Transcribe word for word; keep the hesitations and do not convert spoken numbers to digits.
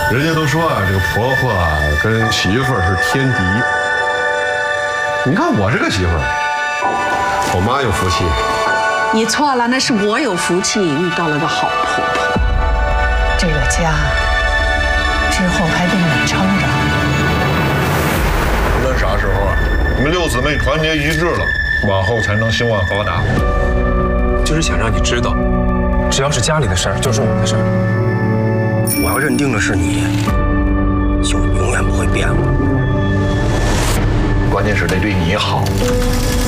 人家都说啊，这个婆婆啊跟媳妇儿是天敌。你看我这个媳妇儿，我妈有福气。 你错了，那是我有福气，遇到了个好婆婆。 这个家之后还得你撑着。 无论啥时候啊，你们六姊妹团结一致了，往后才能兴旺发达。 就是想让你知道，只要是家里的事儿，就是我们的事儿。 我要认定了是你，就永远不会变了。 关键是得对你好。